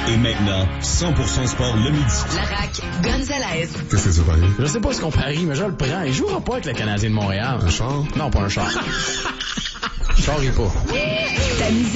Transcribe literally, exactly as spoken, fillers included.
Et maintenant, cent pour cent sport le midi. La R A C, Gonzalez. Qu'est-ce que c'est Paris? Je sais pas ce qu'on parie, mais je le prends. Il jouera pas avec le Canadien de Montréal. Un char? Non, pas un char. Je charrie pas. Ta musique